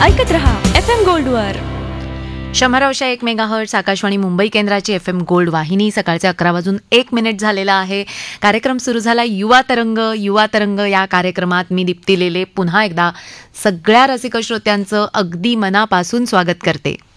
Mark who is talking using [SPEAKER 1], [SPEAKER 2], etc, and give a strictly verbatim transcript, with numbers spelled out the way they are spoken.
[SPEAKER 1] ऐकत रहा F M गोल्डवर.
[SPEAKER 2] शंभरावशा एक मेगाहर्ट्झ आकाशवाणी मुंबई केंद्राची एफ एम गोल्ड वाहिनी. सकाळचे अकरा वाजून एक मिनिट झालेला आहे. कार्यक्रम सुरू झाला युवा तरंग. युवा तरंग या कार्यक्रमात मी दीप्ती लेले पुन्हा एकदा सगळ्या रसिक श्रोत्यांचं अगदी मनापासून स्वागत करते.